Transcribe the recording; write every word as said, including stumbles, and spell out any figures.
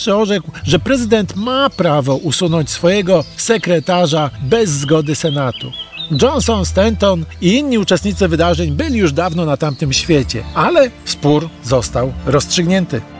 pierwszy orzekł, że prezydent ma prawo usunąć swojego sekretarza bez zgody Senatu. Johnson, Stanton i inni uczestnicy wydarzeń byli już dawno na tamtym świecie, ale spór został rozstrzygnięty.